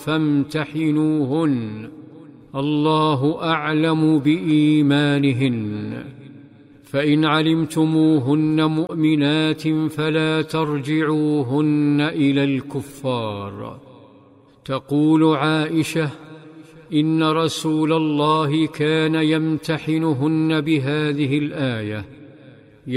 فامتحنوهن، الله أعلم بإيمانهن. فإن علمتموهن مؤمنات فلا ترجعوهن إلى الكفار. تقول عائشة: إن رسول الله كان يمتحنهن بهذه الآية،